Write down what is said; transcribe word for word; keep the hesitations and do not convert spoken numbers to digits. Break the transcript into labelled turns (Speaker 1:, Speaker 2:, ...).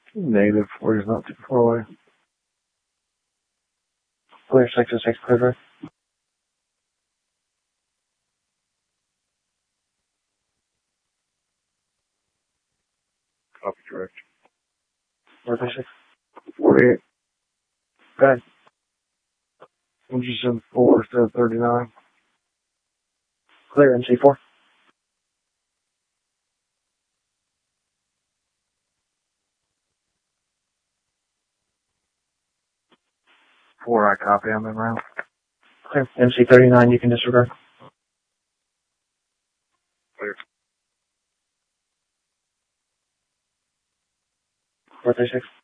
Speaker 1: Negative four is not too far away. Clear six oh six, clear. Copy, direct. four thirty-six. forty-eight. Go ahead. one two seven four instead of thirty-nine. Clear, M C four. four, I copy, I'm in route. Clear. M C thirty-nine, you can disregard. Clear. four thirty-six.